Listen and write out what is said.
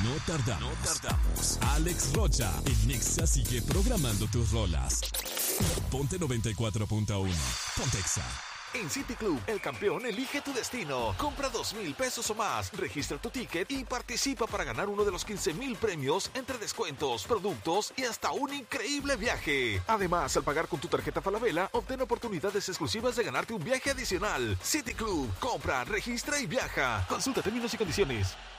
No tardamos. Alex Rocha en Nexa sigue programando tus rolas. Ponte 94.1. Pontexa. En City Club, el campeón elige tu destino. Compra 2,000 pesos o más, registra tu ticket y participa para ganar uno de los 15,000 premios entre descuentos, productos y hasta un increíble viaje. Además, al pagar con tu tarjeta Falabella, obtén oportunidades exclusivas de ganarte un viaje adicional. City Club, compra, registra y viaja. Consulta términos y condiciones.